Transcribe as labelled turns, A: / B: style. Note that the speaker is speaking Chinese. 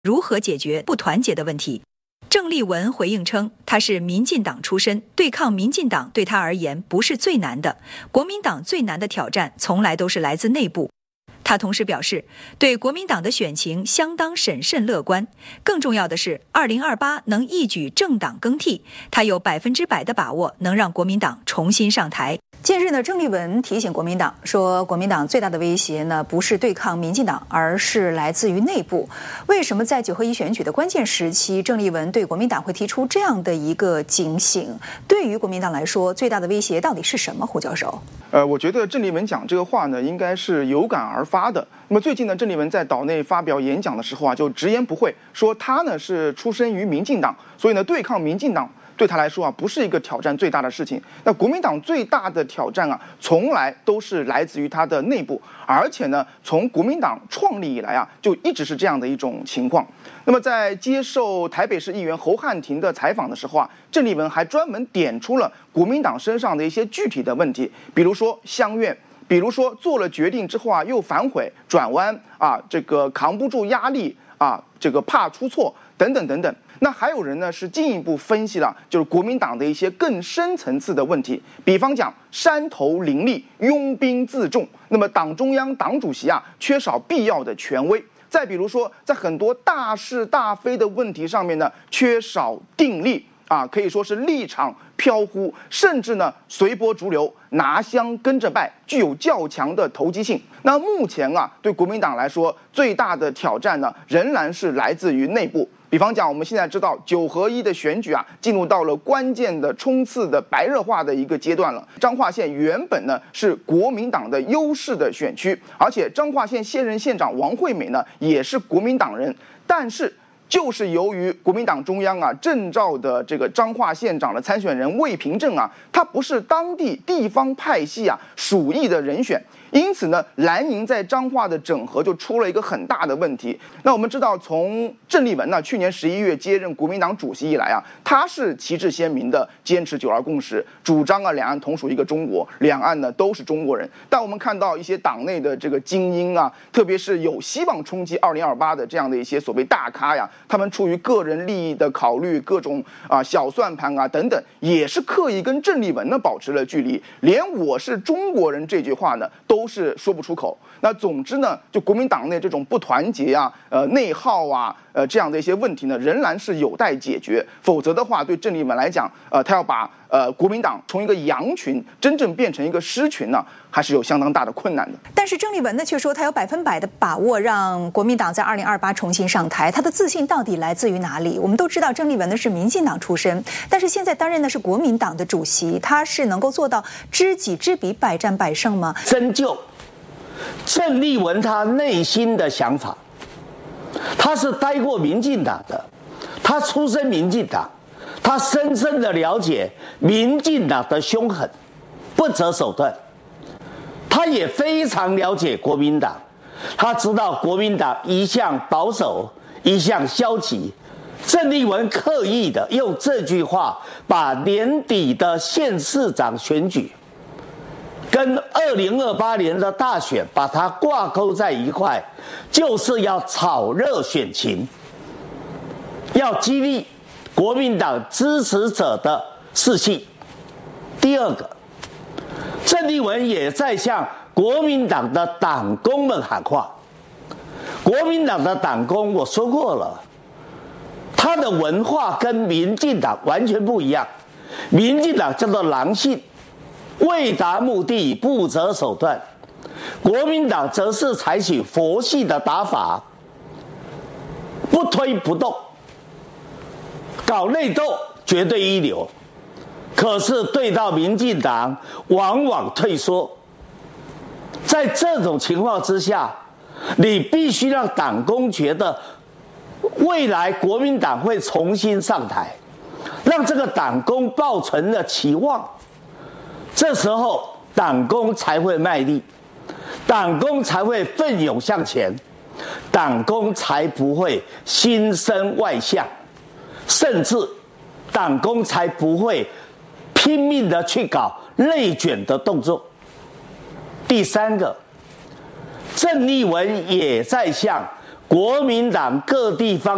A: 如何解决不团结的问题。郑丽文回应称，他是民进党出身，对抗民进党对他而言不是最难的，国民党最难的挑战从来都是来自内部。他同时表示，对国民党的选情相当审慎乐观，更重要的是2028能一举政党更替，他有100%的把握能让国民党重新上台。近日呢，郑丽文提醒国民党说，国民党最大的威胁呢不是对抗民进党，而是来自于内部。为什么在9合1选举的关键时期，郑丽文对国民党会提出这样的一个警醒？对于国民党来说，最大的威胁到底是什么？胡教授，
B: 我觉得郑丽文讲这个话呢，应该是有感而发的。那么最近呢，郑丽文在岛内发表演讲的时候啊，就直言不讳说他呢是出身于民进党，所以呢对抗民进党对他来说啊，不是一个挑战最大的事情。那国民党最大的挑战啊，从来都是来自于他的内部，而且呢，从国民党创立以来啊，就一直是这样的一种情况。那么在接受台北市议员侯汉廷的采访的时候啊，郑丽文还专门点出了国民党身上的一些具体的问题，比如说乡愿，比如说做了决定之后啊，又反悔转弯啊，这个扛不住压力啊，这个怕出错等等等等。那还有人呢是进一步分析了，就是国民党的一些更深层次的问题，比方讲山头林立、拥兵自重，那么党中央、党主席啊缺少必要的权威。再比如说，在很多大是大非的问题上面呢，缺少定力啊，可以说是立场飘忽，甚至呢随波逐流、拿香跟着拜，具有较强的投机性。那目前啊，对国民党来说，最大的挑战呢，仍然是来自于内部。比方讲，我们现在知道9合1的选举啊，进入到了关键的冲刺的白热化的一个阶段了。彰化县原本呢是国民党的优势的选区，而且彰化县现任县长王惠美呢也是国民党人，但是就是由于国民党中央啊征召的这个彰化县长的参选人魏平正啊，他不是当地地方派系啊属意的人选，因此呢，蓝营在彰化的整合就出了一个很大的问题。那我们知道，从郑丽文呢去年11月接任国民党主席以来啊，他是旗帜鲜明的坚持9·2共识，主张啊两岸同属一个中国，两岸呢都是中国人。但我们看到一些党内的这个精英啊，特别是有希望冲击2028的这样的一些所谓大咖呀，他们出于个人利益的考虑，各种小算盘啊等等，也是刻意跟郑丽文呢保持了距离，连我是中国人这句话呢都是说不出口。那总之呢，就国民党内这种不团结啊、内耗啊、这样的一些问题呢，仍然是有待解决。否则的话，对郑丽文来讲，他要把国民党从一个羊群真正变成一个狮群呢，还是有相当大的困难的。
A: 但是郑丽文呢，却说他有100%的把握让国民党在2028重新上台。他的自信到底来自于哪里？我们都知道郑丽文呢是民进党出身，但是现在担任的是国民党的主席，他是能够做到知己知彼，百战百胜吗？
C: 深究郑丽文他内心的想法，他是待过民进党的，他出身民进党，他深深的了解民进党的凶狠，不择手段。他也非常了解国民党，他知道国民党一向保守，一向消极。郑丽文刻意的用这句话把年底的县市长选举跟2028年的大选把它挂钩在一块，就是要炒热选情，要激励国民党支持者的士气。第二个，郑丽文也在向国民党的党工们喊话。国民党的党工，我说过了，他的文化跟民进党完全不一样。民进党叫做狼性，为达目的不择手段，国民党则是采取佛系的打法，不推不动，搞内斗绝对一流，可是对到民进党往往退缩。在这种情况之下，你必须让党工觉得未来国民党会重新上台，让这个党工抱存了期望，这时候党工才会卖力，党工才会奋勇向前，党工才不会心生外向，甚至党工才不会拼命的去搞内卷的动作。第三个，郑丽文也在向国民党各地方